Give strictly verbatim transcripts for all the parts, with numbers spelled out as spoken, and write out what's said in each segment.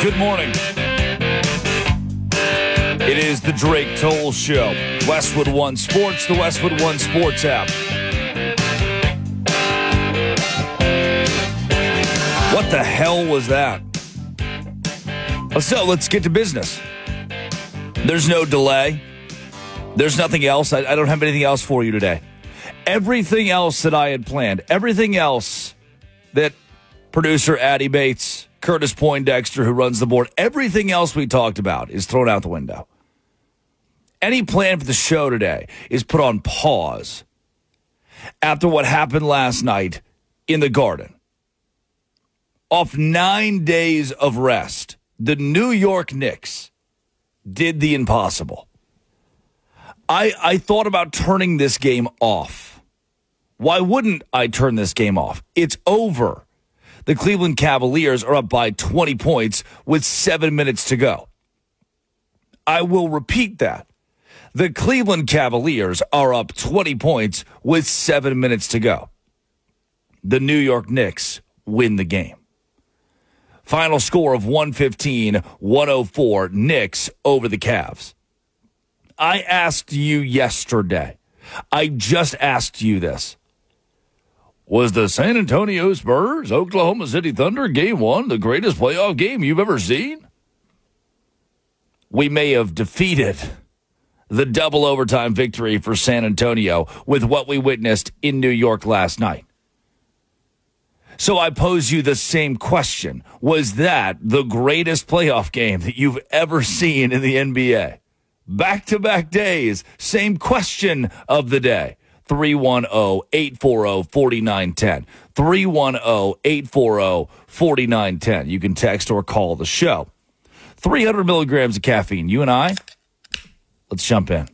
Good morning. It is the Drake Toll Show. Westwood One Sports, the Westwood One Sports app. What the hell was that? So let's get to business. There's no delay. There's nothing else. I, I don't have anything else for you today. Everything else that I had planned, everything else that producer Addie Bates, Curtis Poindexter, who runs the board, everything else we talked about is thrown out the window. Any plan for the show today is put on pause after what happened last night in the Garden. Off nine days of rest, the New York Knicks did the impossible. I, I thought about turning this game off. Why wouldn't I turn this game off? It's over. The Cleveland Cavaliers are up by twenty points with seven minutes to go. I will repeat that. The Cleveland Cavaliers are up twenty points with seven minutes to go. The New York Knicks win the game. Final score of one fifteen one oh four, Knicks over the Cavs. I asked you yesterday, I just asked you this. Was the San Antonio Spurs, Oklahoma City Thunder game one the greatest playoff game you've ever seen? We may have defeated the double overtime victory for San Antonio with what we witnessed in New York last night. So I pose you the same question. Was that the greatest playoff game that you've ever seen in the N B A? Back-to-back days, same question of the day. three one zero, eight four zero, four nine one zero. three one zero, eight four zero, four nine one zero. You can text or call the show. three hundred milligrams of caffeine. You and I, let's jump in.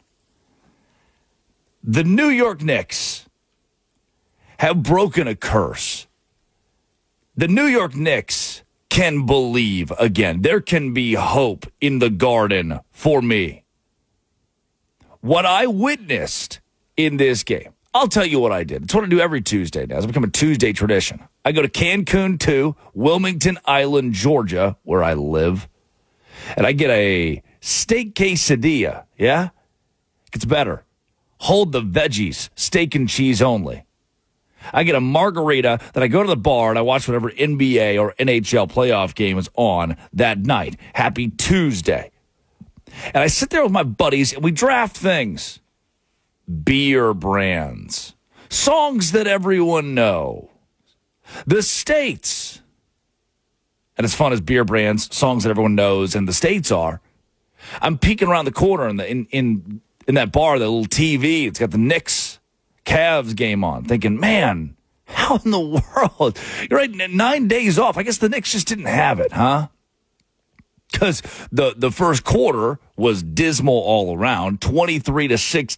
The New York Knicks have broken a curse. The New York Knicks can believe again. There can be hope in the Garden for me. What I witnessed in this game, I'll tell you what I did. It's what I do every Tuesday now. It's become a Tuesday tradition. I go to Cancun two, Wilmington Island, Georgia, where I live, and I get a steak quesadilla, yeah? It gets better. Hold the veggies, steak and cheese only. I get a margarita, then I go to the bar and I watch whatever N B A or N H L playoff game is on that night. Happy Tuesday. And I sit there with my buddies and we draft things. Beer brands. Songs that everyone knows. The states. And as fun as beer brands, songs that everyone knows, and the states are, I'm peeking around the corner in the in in, in that bar, the little T V. It's got the Knicks Cavs game on, thinking, man, how in the world? You're right, nine days off. I guess the Knicks just didn't have it, huh? Because the, the first quarter was dismal all around, twenty-three to six